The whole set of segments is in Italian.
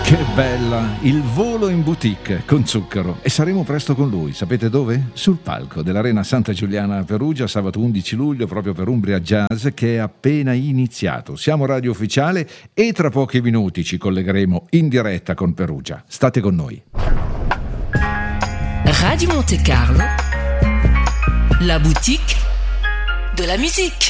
Che bella! Il volo in boutique con Zucchero. E saremo presto con lui. Sapete dove? Sul palco dell'Arena Santa Giuliana a Perugia, sabato 11 luglio, proprio per Umbria Jazz, che è appena iniziato. Siamo radio ufficiale e tra pochi minuti ci collegheremo in diretta con Perugia. State con noi. Radio Monte Carlo, la boutique de la musique.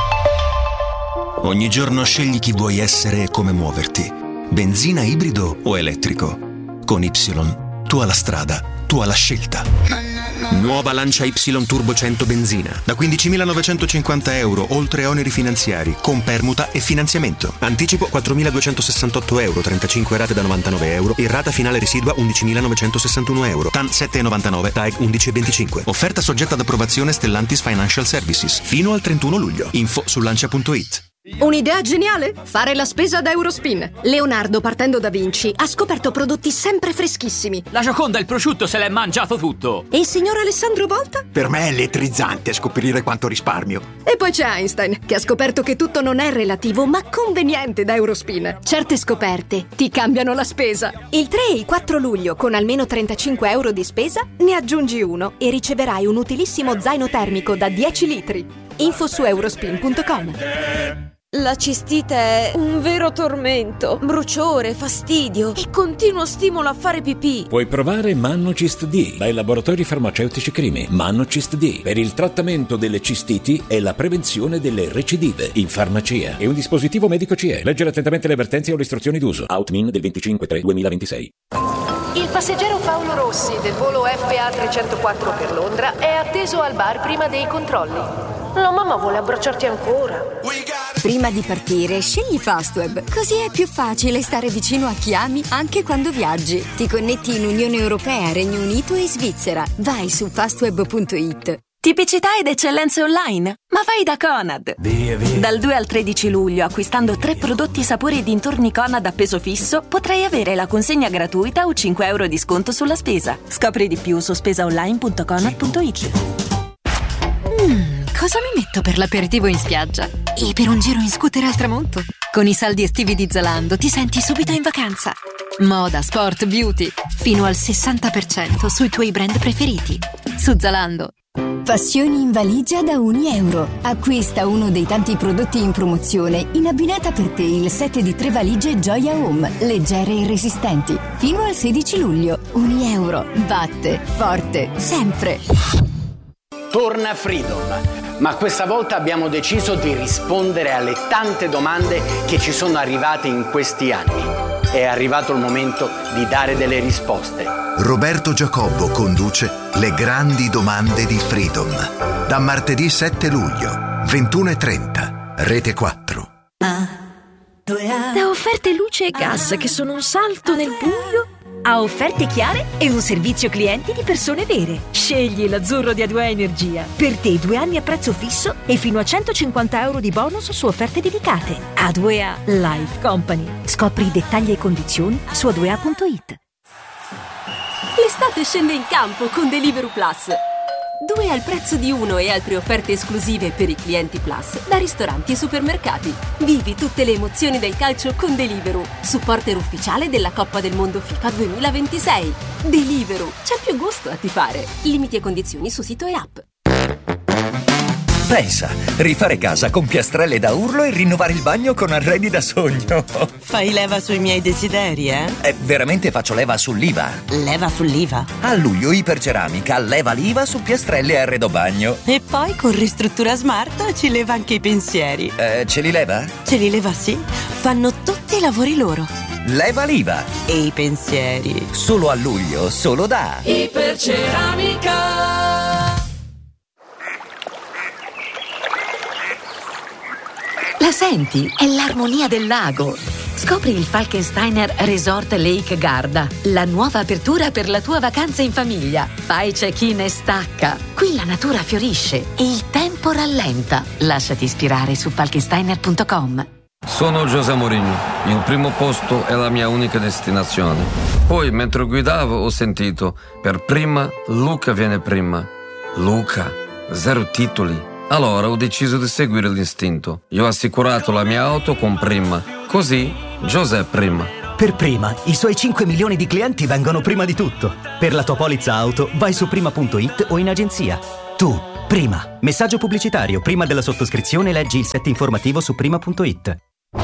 Ogni giorno scegli chi vuoi essere e come muoverti. Benzina, ibrido o elettrico? Con Y, tu hai la strada, tu hai la scelta. Nuova Lancia Y Turbo 100 benzina, da 15.950 euro, oltre oneri finanziari, con permuta e finanziamento. Anticipo 4.268 euro, 35 rate da 99 euro e rata finale residua 11.961 euro. TAN 7,99, TAEG 11,25. Offerta soggetta ad approvazione Stellantis Financial Services, fino al 31 luglio. Info su lancia.it. Un'idea geniale? Fare la spesa da Eurospin. Leonardo, partendo da Vinci, ha scoperto prodotti sempre freschissimi. La Gioconda e il prosciutto se l'è mangiato tutto. E il signor Alessandro Volta? Per me è elettrizzante scoprire quanto risparmio. E poi c'è Einstein, che ha scoperto che tutto non è relativo, ma conveniente da Eurospin. Certe scoperte ti cambiano la spesa. Il 3 e il 4 luglio, con almeno 35 euro di spesa, ne aggiungi uno e riceverai un utilissimo zaino termico da 10 litri. Info su eurospin.com. La cistite è un vero tormento, bruciore, fastidio e continuo stimolo a fare pipì. Puoi provare Mannocist D dai laboratori farmaceutici Crimi. Mannocist D per il trattamento delle cistiti e la prevenzione delle recidive in farmacia. È un dispositivo medico CE. Leggere attentamente le avvertenze o le istruzioni d'uso. Outmin del 25/3/2026. Il passeggero Paolo Rossi del volo FA 304 per Londra è atteso al bar prima dei controlli. La mamma vuole abbracciarti ancora. Prima di partire, scegli Fastweb. Così è più facile stare vicino a chi ami anche quando viaggi. Ti connetti in Unione Europea, Regno Unito e Svizzera. Vai su fastweb.it. Tipicità ed eccellenze online? Ma vai da Conad! Via. Dal 2 al 13 luglio, acquistando 3 prodotti sapori e dintorni Conad a peso fisso, potrai avere la consegna gratuita o 5 euro di sconto sulla spesa. Scopri di più su spesaonline.conad.it. Cosa mi metto per l'aperitivo in spiaggia? E per un giro in scooter al tramonto? Con i saldi estivi di Zalando ti senti subito in vacanza. Moda, sport, beauty, fino al 60% sui tuoi brand preferiti. Su Zalando. Passioni in valigia da €1. Acquista uno dei tanti prodotti in promozione in abbinata per te il set di 3 valigie Gioia Home, leggere e resistenti. Fino al 16 luglio. €1. Batte forte sempre. Torna Freedom. Ma questa volta abbiamo deciso di rispondere alle tante domande che ci sono arrivate in questi anni. È arrivato il momento di dare delle risposte. Roberto Giacobbo conduce Le grandi domande di Freedom. Da martedì 7 luglio, 21:30, Rete 4. Da offerte luce e gas che sono un salto nel buio a offerte chiare e un servizio clienti di persone vere. Scegli l'azzurro di A2A Energia. Per te 2 anni a prezzo fisso e fino a €150 di bonus su offerte dedicate. A2A Life Company. Scopri i dettagli e condizioni su a2a.it. L'estate scende in campo con Deliveroo Plus. 2 al prezzo di 1 e altre offerte esclusive per i clienti Plus da ristoranti e supermercati. Vivi tutte le emozioni del calcio con Deliveroo, supporter ufficiale della Coppa del Mondo FIFA 2026. Deliveroo, c'è più gusto a tifare. Limiti e condizioni su sito e app. Pensa, rifare casa con piastrelle da urlo e rinnovare il bagno con arredi da sogno. Fai leva sui miei desideri, eh? Veramente faccio leva sull'IVA. Leva sull'IVA? A luglio Iperceramica leva l'IVA su piastrelle e arredo bagno. E poi con Ristruttura Smart ci leva anche i pensieri. Ce li leva? Ce li leva, sì. Fanno tutti i lavori loro. Leva l'IVA. E i pensieri. Solo a luglio, solo da Iperceramica. La senti? È l'armonia del lago. Scopri il Falkensteiner Resort Lake Garda, la nuova apertura per la tua vacanza in famiglia. Fai check-in e stacca. Qui la natura fiorisce e il tempo rallenta. Lasciati ispirare su falkensteiner.com. Sono José Mourinho. Il primo posto è la mia unica destinazione. Poi, mentre guidavo, ho sentito: per prima, Luca viene prima. Luca, 0 titoli. Allora ho deciso di seguire l'istinto. Io ho assicurato la mia auto con Prima. Così, José prima. Per Prima, i suoi 5 milioni di clienti vengono prima di tutto. Per la tua polizza auto, vai su prima.it o in agenzia. Tu, Prima. Messaggio pubblicitario. Prima della sottoscrizione leggi il set informativo su prima.it.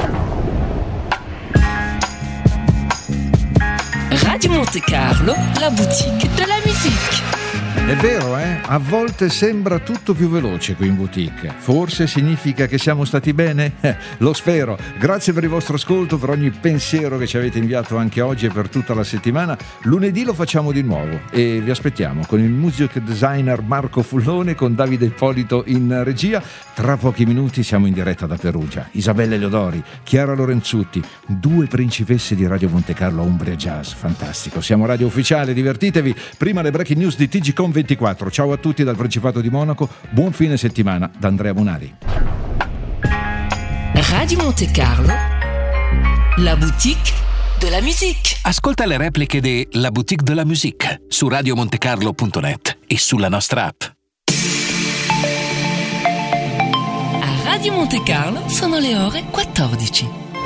Radio Monte Carlo, la boutique de la musique. È vero, eh? A volte sembra tutto più veloce qui in boutique. Forse significa che siamo stati bene? Lo spero. Grazie per il vostro ascolto, per ogni pensiero che ci avete inviato anche oggi e per tutta la settimana. Lunedì lo facciamo di nuovo e vi aspettiamo con il music designer Marco Fullone, con Davide Ippolito in regia. Tra pochi minuti siamo in diretta da Perugia. Isabella Eleodori, Chiara Lorenzutti, 2 principesse di Radio Monte Carlo a Umbria Jazz. Fantastico. Siamo radio ufficiale, divertitevi. Prima le breaking news di TGcom 24. Ciao a tutti dal Principato di Monaco, buon fine settimana da Andrea Bonari. Radio Monte Carlo, la boutique de la musique. Ascolta le repliche di La Boutique de la Musique su radiomontecarlo.net e sulla nostra app. A Radio Monte Carlo sono le ore 14.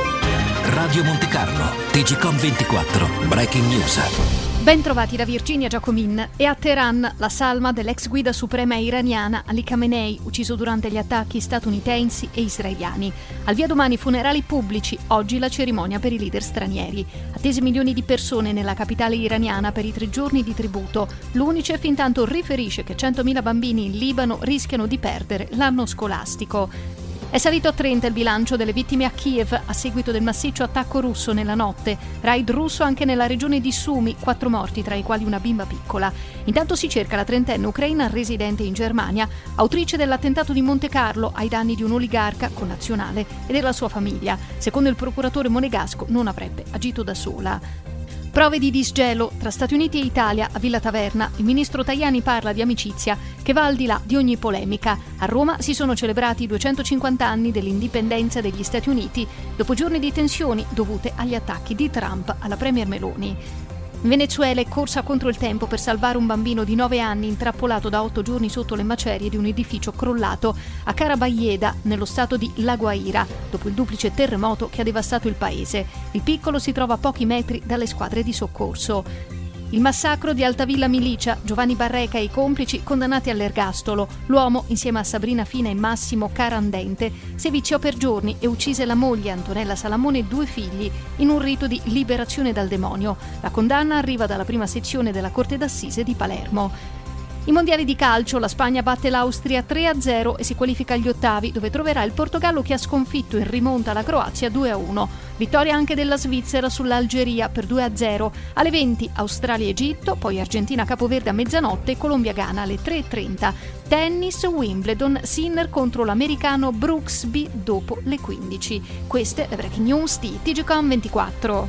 Radio Monte Carlo, TGcom 24, breaking news. Ben trovati da Virginia Giacomin. E a Teheran la salma dell'ex guida suprema iraniana Ali Khamenei, ucciso durante gli attacchi statunitensi e israeliani. Al via domani funerali pubblici, oggi la cerimonia per i leader stranieri. Attese milioni di persone nella capitale iraniana per i 3 giorni di tributo. L'UNICEF intanto riferisce che 100.000 bambini in Libano rischiano di perdere l'anno scolastico. È salito a 30 il bilancio delle vittime a Kiev a seguito del massiccio attacco russo nella notte. Raid russo anche nella regione di Sumi, 4 morti, tra i quali una bimba piccola. Intanto si cerca la 30enne ucraina residente in Germania, autrice dell'attentato di Monte Carlo ai danni di un oligarca connazionale e della sua famiglia. Secondo il procuratore monegasco non avrebbe agito da sola. Prove di disgelo tra Stati Uniti e Italia a Villa Taverna. Il ministro Tajani parla di amicizia che va al di là di ogni polemica. A Roma si sono celebrati i 250 anni dell'indipendenza degli Stati Uniti dopo giorni di tensioni dovute agli attacchi di Trump alla premier Meloni. In Venezuela è corsa contro il tempo per salvare un bambino di 9 anni intrappolato da 8 giorni sotto le macerie di un edificio crollato a Carabayeda, nello stato di La Guaira, dopo il duplice terremoto che ha devastato il paese. Il piccolo si trova a pochi metri dalle squadre di soccorso. Il massacro di Altavilla Milicia, Giovanni Barreca e i complici condannati all'ergastolo. L'uomo, insieme a Sabrina Fina e Massimo Carandente, si viziò per giorni e uccise la moglie Antonella Salamone e 2 figli in un rito di liberazione dal demonio. La condanna arriva dalla prima sezione della Corte d'Assise di Palermo. I mondiali di calcio, la Spagna batte l'Austria 3-0 e si qualifica agli ottavi, dove troverà il Portogallo che ha sconfitto in rimonta la Croazia 2-1. Vittoria anche della Svizzera sull'Algeria per 2-0. Alle 20 Australia-Egitto, poi Argentina-Capoverde a mezzanotte e Colombia-Ghana alle 3:30. Tennis, Wimbledon, Sinner contro l'americano Brooksby dopo le 15. Queste le breaking news di TGcom 24.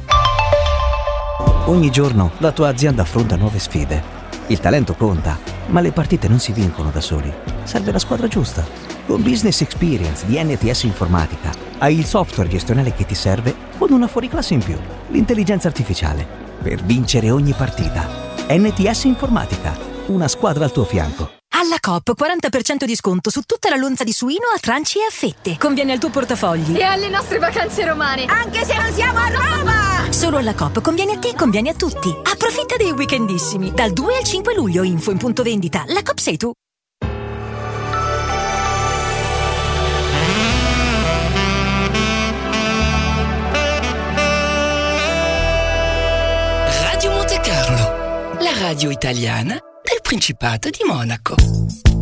Ogni giorno la tua azienda affronta nuove sfide. Il talento conta, ma le partite non si vincono da soli. Serve la squadra giusta. Con Business Experience di NTS Informatica hai il software gestionale che ti serve con una fuoriclasse in più, l'intelligenza artificiale, per vincere ogni partita. NTS Informatica, una squadra al tuo fianco. Alla Coop 40% di sconto su tutta la lonza di suino a tranci e a fette. Conviene al tuo portafogli. E alle nostre vacanze romane. Anche se non siamo a Roma! Solo alla Coop conviene a te e conviene a tutti. Approfitta dei weekendissimi. Dal 2 al 5 luglio, info in punto vendita. La Coop sei tu. Radio Monte Carlo, la radio italiana del Principato di Monaco.